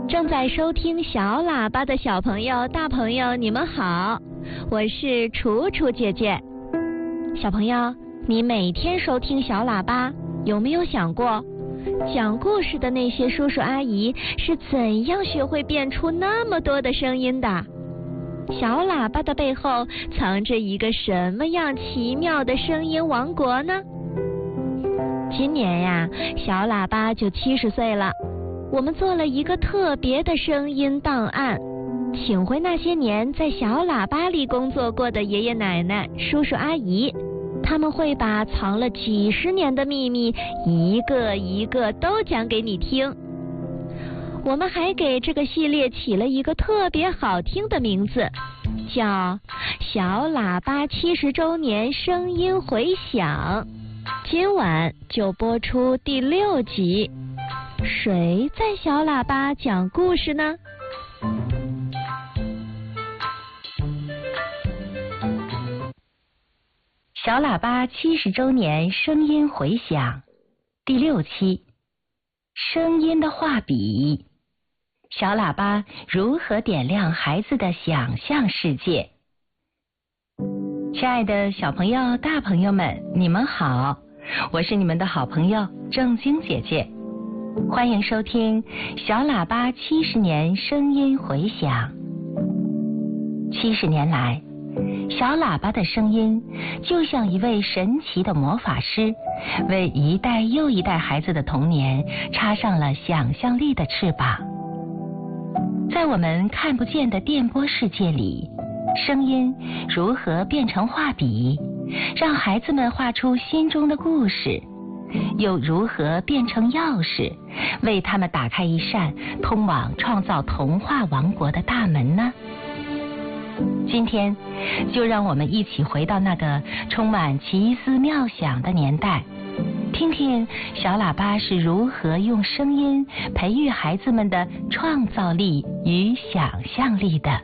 正在收听小喇叭的小朋友、大朋友，你们好，我是楚楚姐姐。小朋友，你每天收听小喇叭，有没有想过，讲故事的那些叔叔阿姨是怎样学会变出那么多的声音的？小喇叭的背后藏着一个什么样奇妙的声音王国呢？今年呀，小喇叭就70岁了。我们做了一个特别的声音档案，请回那些年在小喇叭里工作过的爷爷奶奶、叔叔阿姨，他们会把藏了几十年的秘密一个一个都讲给你听。我们还给这个系列起了一个特别好听的名字，叫小喇叭70周年声音回响。今晚就播出第6集。谁在小喇叭讲故事呢？ 小喇叭70周年声音回响第6期，声音的画笔，小喇叭如何点亮孩子的想象世界。亲爱的小朋友、大朋友们，你们好，我是你们的好朋友正晶姐姐。欢迎收听小喇叭70年声音回响。70年来，小喇叭的声音就像一位神奇的魔法师，为一代又一代孩子的童年插上了想象力的翅膀。在我们看不见的电波世界里，声音如何变成画笔，让孩子们画出心中的故事，又如何变成钥匙，为他们打开一扇通往创造童话王国的大门呢？今天就让我们一起回到那个充满奇思妙想的年代，听听小喇叭是如何用声音培育孩子们的创造力与想象力的。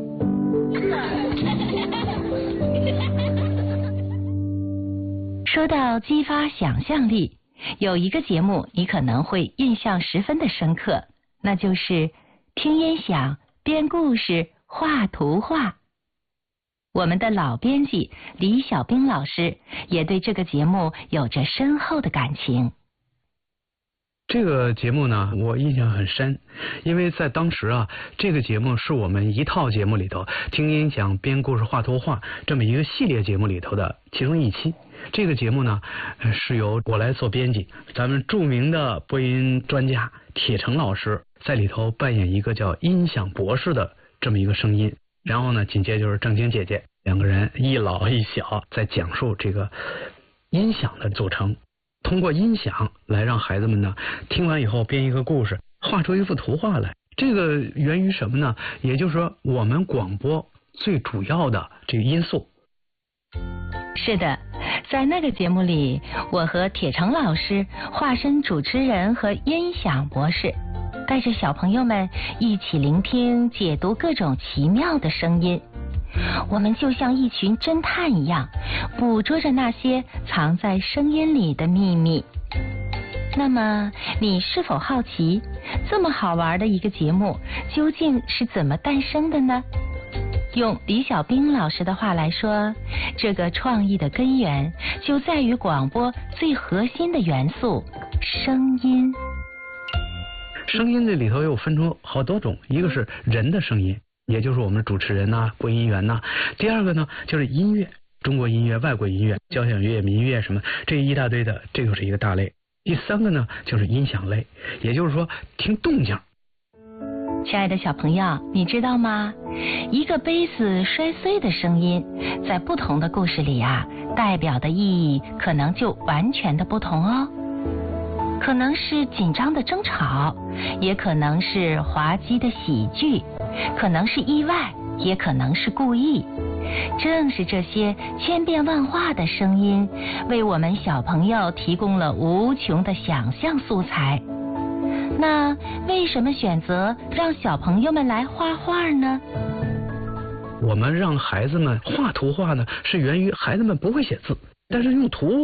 说到激发想象力，有一个节目你可能会印象十分的深刻，那就是听音响、编故事、画图画。我们的老编辑李小兵老师也对这个节目有着深厚的感情。 这个节目呢，我印象很深，因为在当时啊，这个节目是我们一套节目里头听音响、编故事、画图画这么一个系列节目里头的其中一期。这个节目呢，是由我来做编辑，咱们著名的播音专家铁成老师在里头扮演一个叫音响博士的这么一个声音，然后呢，紧接着就是正晶姐姐，两个人一老一小在讲述这个音响的组成。通过音响来让孩子们呢听完以后编一个故事，画出一幅图画来。这个源于什么呢？也就是说我们广播最主要的这个因素。 是的，在那个节目里，我和铁成老师化身主持人和音响博士，带着小朋友们一起聆听、解读各种奇妙的声音。我们就像一群侦探一样，捕捉着那些藏在声音里的秘密。那么，你是否好奇，这么好玩的一个节目究竟是怎么诞生的呢？用李小兵老师的话来说，这个创意的根源就在于广播最核心的元素——声音。 声音这里头又分出好多种，一个是人的声音，也就是我们主持人呐、播音员呐。第二个呢，就是音乐，中国音乐、外国音乐、交响乐、民乐什么，这一大堆的，这就是一个大类。第三个呢，就是音响类，也就是说听动静。 亲爱的小朋友，你知道吗？一个杯子摔碎的声音，在不同的故事里啊，代表的意义可能就完全的不同哦。可能是紧张的争吵，也可能是滑稽的喜剧，可能是意外，也可能是故意。正是这些千变万化的声音，为我们小朋友提供了无穷的想象素材。那为什么选择让小朋友们来画画呢？ 我们让孩子们画图画呢，是源于孩子们不会写字，但是用图